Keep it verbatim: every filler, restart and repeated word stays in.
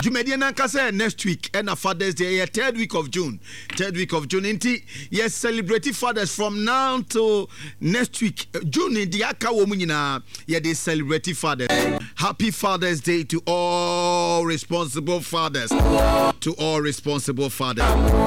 Jumedi nankasa next week and a Father's Day, yeah, third week of June. Third week of June. Inti, yes, celebrate fathers from now to next week. June in the Aka woman, yeah, they celebrate fathers. Happy Father's Day to all responsible fathers. To all responsible fathers.